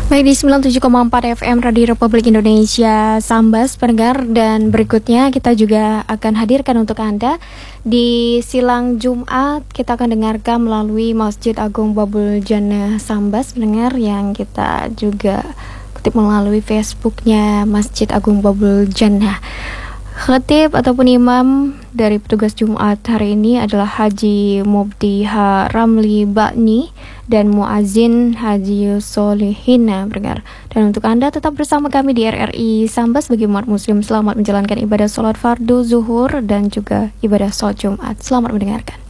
Baik di 97,4 FM Radio Republik Indonesia Sambas pendengar, dan berikutnya kita juga akan hadirkan untuk Anda di silang Jumat. Kita akan dengarkan melalui Masjid Agung Babul Jannah Sambas pendengar, yang kita juga kutip melalui Facebooknya Masjid Agung Babul Jannah. Khatib ataupun imam dari petugas Jumat hari ini adalah Haji Mubdi H. Ramli Bakni dan muazin Haji Solihina pendengar. Dan untuk Anda tetap bersama kami di RRI Sambas bagi umat muslim, selamat menjalankan ibadah sholat fardu zuhur dan juga ibadah sholat Jumat. Selamat mendengarkan.